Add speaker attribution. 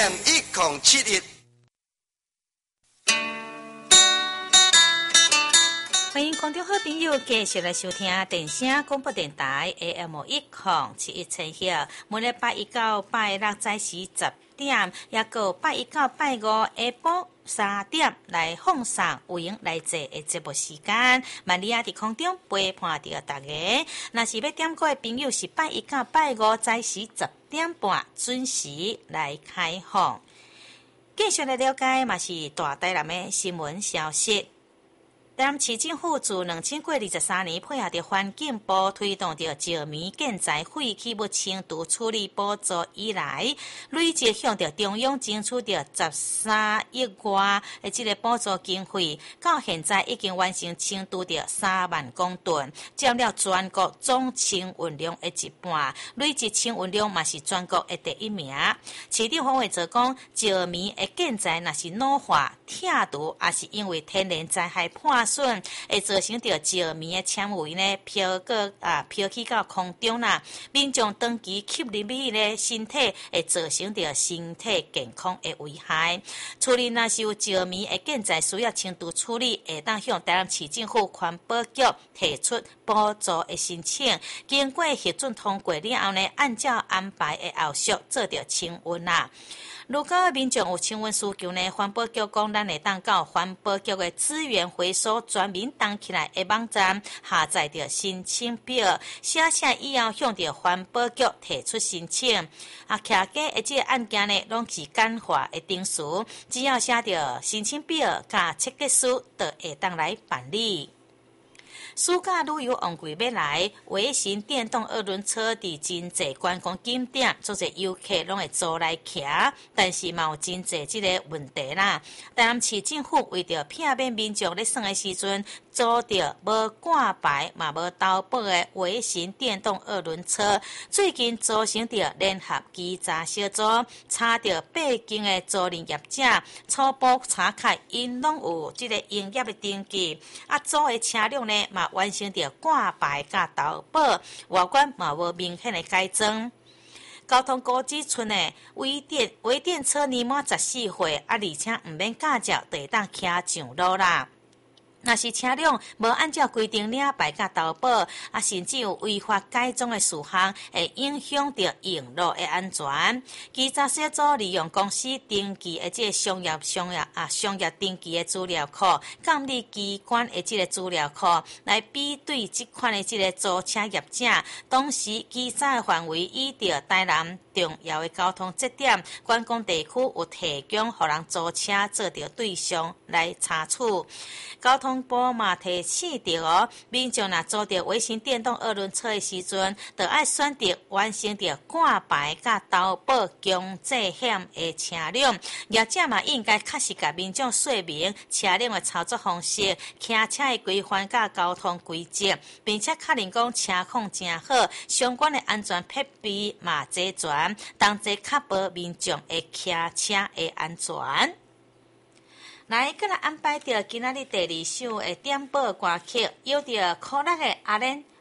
Speaker 1: AM1071。
Speaker 2: 欢迎观众好朋友继续来收听电声广播电台 AM1071千赫，每礼拜一到拜六早时10点，也个拜一到拜五下晡3点来放送有闲来坐的节目时间，万里亚伫空中陪伴着大家。若是要点歌的朋友，是拜一到拜五早时10点半准时来开放。继续来了解，嘛是大台南的新闻消息。台南市政府自2023年配合着环境部推动着石棉建材废弃物清除处理补助以来，累计向着中央争取着13亿外的这个补助经费，到现在已经完成清除着3万公吨，占了全国总清运量的一半，累计清运量嘛是全国的第一名。市长黄伟则讲，石棉的建材若是老化、拆除，也是因为天然灾害破损，会造成着石棉的纤维呢飘起到空中啦。民众长期吸入去呢，身体会造成着身体健康的危害。处理若是有石棉的建材需要清除处理，会当向台南市政府环保局提出补助的申请，经过核准通过了后呢，按照安排的后续做着清运啦。如果民众有清运需求呢，环保局讲咱会当到环保局的资源回收专门动起来的网站下载着申请表，写以后向着环保局提出申请。客家的这个案件呢，拢是简化的程序，只要写着申请表加切结书，就会当来办理。暑假旅游旺季要来，微型电动二轮车伫真侪观光景点，做侪游客拢会坐来骑，但是嘛有真侪即个问题啦。台南市政府为着避免民众咧耍的时阵租着无挂牌嘛无投保的微型电动二轮车，最近组成着联合稽查小组，查着8间的租赁业者，初步查看因拢有即个营业的登记，租的车辆呢嘛完成着挂牌甲投保，外观嘛无明显的改装。交通局指出呢，微电车年满14岁，而且毋免驾照，就会当骑上路啦。若是车辆无按照规定领牌甲投保，甚至有违法改装的事项，会影响到用路的安全。稽查小组利用公司登记的这个商业登记的资料库、监理机关的这个资料库来比对这款的这个租车业者，同时稽查的范围以着台南重要的交通节点、观光地区有提供互人租车做着对象来查处。交通部嘛提醒着民众若租着微型电动二轮车的时阵，就要选择完成着挂牌甲投保强制险的车辆。业者嘛应该确实甲民众说明车辆的操作方式、骑车的规范甲交通规则，并且确认讲车况正好，相关的安全设备嘛齐全，同齐确保民众的骑车的安全。来，再来安排着今仔日第2首的点播歌曲，由着可乐的阿莲